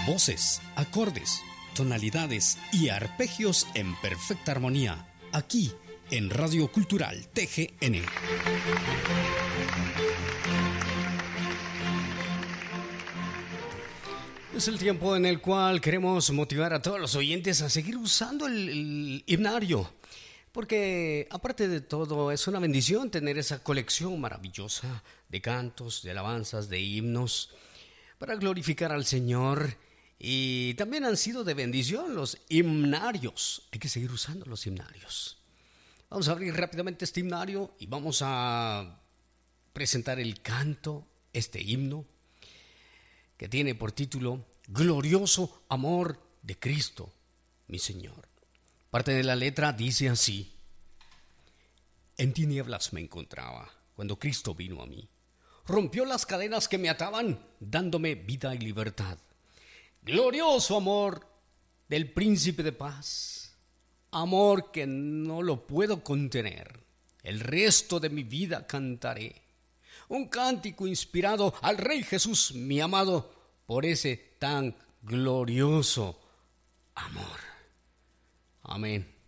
Voces, acordes, tonalidades y arpegios en perfecta armonía, aquí en Radio Cultural TGN. Es el tiempo en el cual queremos motivar a todos los oyentes a seguir usando el himnario, porque aparte de todo es una bendición tener esa colección maravillosa de cantos, de alabanzas, de himnos para glorificar al Señor. Y también han sido de bendición los himnarios. Hay que seguir usando los himnarios. Vamos a abrir rápidamente este himnario y vamos a presentar el canto, este himno, que tiene por título Glorioso amor de Cristo, mi Señor. Parte de la letra dice así: En tinieblas me encontraba cuando Cristo vino a mí. Rompió las cadenas que me ataban, dándome vida y libertad. Glorioso amor del príncipe de paz, amor que no lo puedo contener. El resto de mi vida cantaré un cántico inspirado al Rey Jesús, mi amado, por ese tan glorioso amor. Amén.